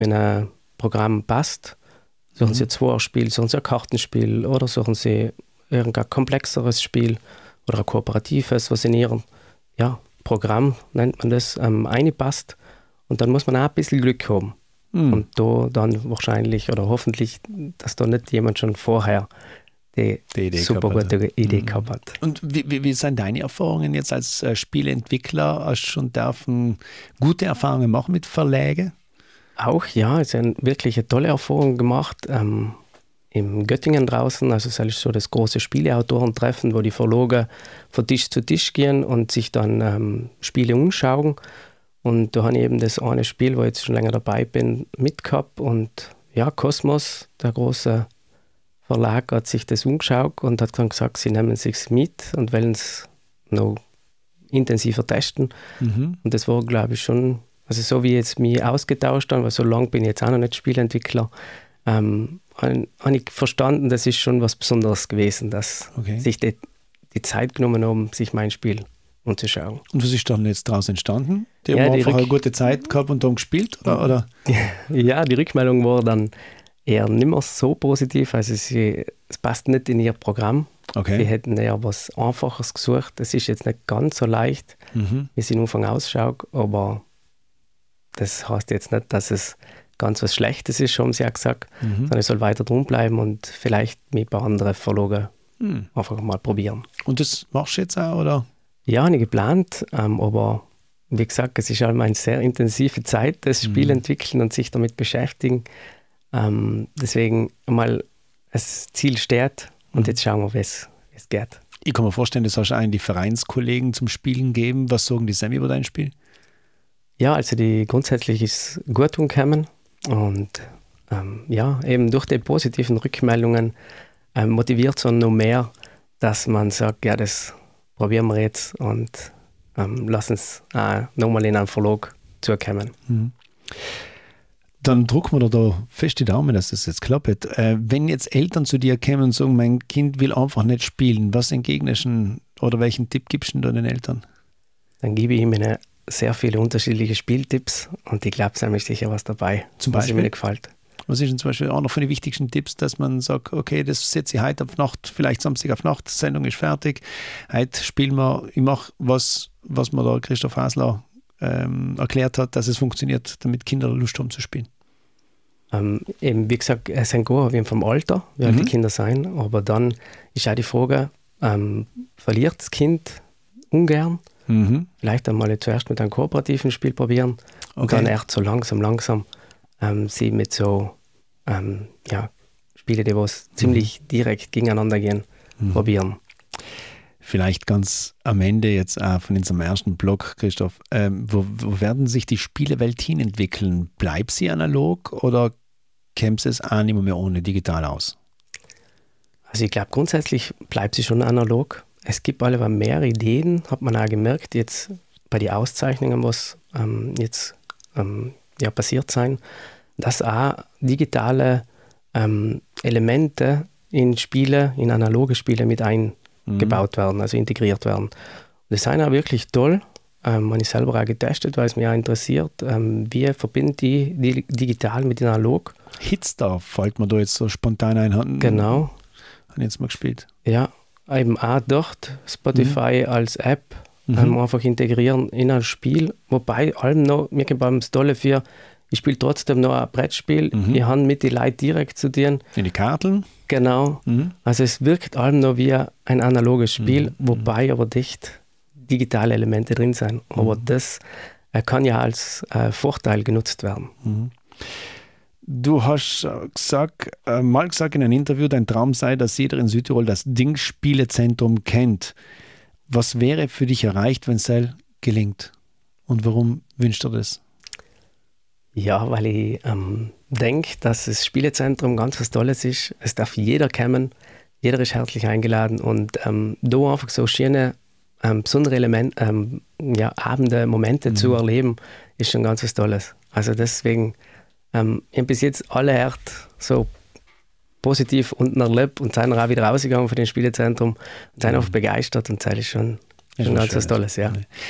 wenn ein Programm passt, suchen sie ein Zweierspiel, suchen sie ein Kartenspiel oder suchen sie irgendein komplexeres Spiel oder ein kooperatives, was in ihrem Programm, nennt man das, reinpasst. Und dann muss man auch ein bisschen Glück haben. Und da dann wahrscheinlich oder hoffentlich, dass da nicht jemand schon vorher die super gute Idee gehabt hat. Und wie sind deine Erfahrungen jetzt als Spieleentwickler? Hast du schon gute Erfahrungen machen mit Verlagen? Auch, ja, es sind wirklich eine tolle Erfahrung gemacht. In Göttingen draußen, also es ist so das große Spieleautorentreffen, wo die Verlage von Tisch zu Tisch gehen und sich dann Spiele umschauen. Und da habe ich eben das eine Spiel, wo ich jetzt schon länger dabei bin, mitgehabt. Und ja, Kosmos, der große Verlag, hat sich das umgeschaut und hat dann gesagt, sie nehmen es sich mit und wollen es noch intensiver testen. Und das war, glaube ich, schon, also so wie ich jetzt mich ausgetauscht habe, weil so lange bin ich jetzt auch noch nicht Spieleentwickler, habe ich verstanden, das ist schon was Besonderes gewesen, dass sich die Zeit genommen haben, sich mein Spiel anzuschauen. Und was ist dann jetzt daraus entstanden? Die haben einfach eine gute Zeit gehabt und dann gespielt? Oder? Ja, die Rückmeldung war dann eher nicht mehr so positiv. Also es passt nicht in ihr Programm. Sie hätten eher was Einfaches gesucht. Es ist jetzt nicht ganz so leicht, wie es am Anfang ausschaut, aber das heißt jetzt nicht, dass es ganz was Schlechtes ist, haben sie auch gesagt, sondern ich soll weiter drum bleiben und vielleicht mit ein paar anderen Verlagen einfach mal probieren. Und das machst du jetzt auch, oder? Ja, habe ich geplant, aber wie gesagt, es ist halt eine sehr intensive Zeit, das Spiel entwickeln und sich damit beschäftigen. Deswegen einmal das Ziel steht und jetzt schauen wir, wie es geht. Ich kann mir vorstellen, das hast du eigentlich Vereinskollegen zum Spielen gegeben. Was sagen die Sammy über dein Spiel? Ja, also die grundsätzlich ist gut umgekommen und eben durch die positiven Rückmeldungen motiviert es noch mehr, dass man sagt, ja, das probieren wir jetzt und lassen es nochmal in einen Verlag zukommen. Dann drucken wir da fest die Daumen, dass das jetzt klappt. Wenn jetzt Eltern zu dir kommen und sagen, mein Kind will einfach nicht spielen, was entgegnest du oder welchen Tipp gibst du den Eltern? Dann gebe ich ihnen sehr viele unterschiedliche Spieltipps und ich glaube, es ist sicher was dabei, was mir gefällt. Was ist denn zum Beispiel auch noch von den wichtigsten Tipps, dass man sagt, okay, das setze ich heute auf Nacht, vielleicht Samstag auf Nacht, die Sendung ist fertig, heute spielen wir, ich mache was mir da Christoph Hasler erklärt hat, dass es funktioniert, damit Kinder Lust haben zu spielen. Eben, wie gesagt, es hängt auch vom Alter, wie alt die Kinder sein, aber dann ist auch die Frage, verliert das Kind ungern? Vielleicht einmal zuerst mit einem kooperativen Spiel probieren und dann erst so langsam sie mit so Spiele, die was ziemlich direkt gegeneinander gehen, probieren. Vielleicht ganz am Ende jetzt von unserem ersten Blog, Christoph, wo werden sich die Spielewelt hin entwickeln? Bleibt sie analog oder käme es auch nicht mehr ohne digital aus? Also ich glaube, grundsätzlich bleibt sie schon analog. Es gibt alle mehr Ideen, hat man auch gemerkt, jetzt bei den Auszeichnungen, was jetzt passiert sein, dass auch digitale Elemente in Spiele, in analoge Spiele mit eingebaut werden, also integriert werden. Und das ist auch wirklich toll. Habe ich selber auch getestet, weil es mich auch interessiert. Wie verbindet die digital mit analog? Hitstar fällt mir da jetzt so spontan ein. Genau. Habe ich jetzt mal gespielt. Ja, eben auch dort Spotify als App einfach integrieren in ein Spiel. Wobei allem noch, mir gefällt das Tolle für, ich spiele trotzdem noch ein Brettspiel. Ich habe mit den Leuten direkt zu dir. In die Karten? Genau. Also es wirkt allem noch wie ein analoges Spiel, wobei aber nicht digitale Elemente drin sind. Aber das kann ja als Vorteil genutzt werden. Du hast mal gesagt in einem Interview, dein Traum sei, dass jeder in Südtirol das Ding-Spielezentrum kennt. Was wäre für dich erreicht, wenn es gelingt? Und warum wünschst du das? Ja, weil ich denke, dass das Spielezentrum ganz was Tolles ist. Es darf jeder kommen, jeder ist herzlich eingeladen und da einfach so schöne, besondere Abende, Momente zu erleben, ist schon ganz was Tolles. Also deswegen, ich habe bis jetzt alle echt so positiv unten erlebt und sind auch wieder rausgegangen von dem Spielezentrum und sind auch begeistert und das ist schon ganz was Tolles. Ja.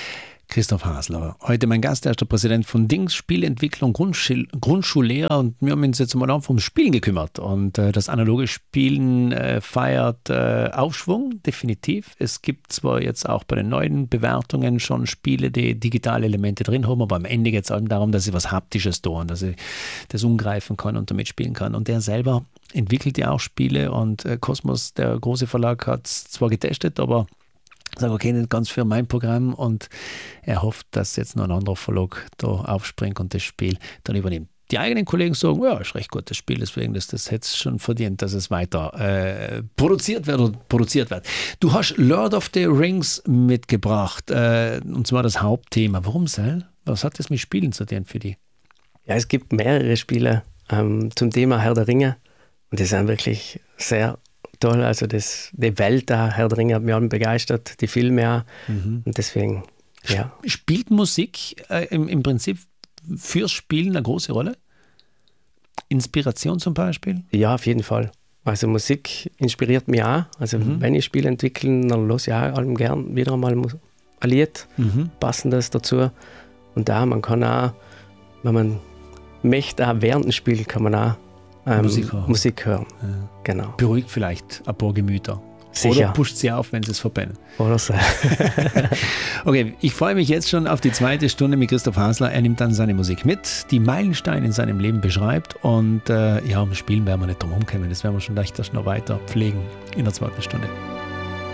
Christoph Hasler. Heute mein Gast, er ist der Präsident von Dings Spielentwicklung, Grundschullehrer, und wir haben uns jetzt mal vom Spielen gekümmert. Und das analoge Spielen feiert Aufschwung, definitiv. Es gibt zwar jetzt auch bei den neuen Bewertungen schon Spiele, die digitale Elemente drin haben, aber am Ende geht es allem darum, dass sie was Haptisches tun, dass ich das umgreifen kann und damit spielen kann. Und der selber entwickelt ja auch Spiele, und Kosmos, der große Verlag, hat es zwar getestet, aber sage, okay, nicht ganz für mein Programm, und er hofft, dass jetzt noch ein anderer Verlag da aufspringt und das Spiel dann übernimmt. Die eigenen Kollegen sagen, ja, ist recht gut, das Spiel, deswegen das hätte es schon verdient, dass es weiter produziert wird. Du hast Lord of the Rings mitgebracht, und zwar das Hauptthema. Warum, Sel? Was hat das mit Spielen zu tun für dich? Ja, es gibt mehrere Spiele zum Thema Herr der Ringe, und die sind wirklich sehr toll. Also die Welt da, Herr der Ringe, hat mich begeistert, die Filme auch. Und deswegen, ja. Spielt Musik im Prinzip fürs Spielen eine große Rolle? Inspiration zum Beispiel? Ja, auf jeden Fall. Also Musik inspiriert mich auch. Also wenn ich Spiele entwickle, dann höre ich auch gern wieder einmal ein Lied, passendes dazu. Und da man kann auch, wenn man möchte, auch während dem Spiel kann man auch Musik hören. Ja. Genau. Beruhigt vielleicht ein paar Gemüter. Sicher. Oder pusht sie auf, wenn sie es verpennen. Oder so. Okay, ich freue mich jetzt schon auf die zweite Stunde mit Christoph Hasler. Er nimmt dann seine Musik mit, die Meilensteine in seinem Leben beschreibt, und um Spielen werden wir nicht drum herum kommen. Das werden wir schon leicht noch weiter pflegen in der zweiten Stunde.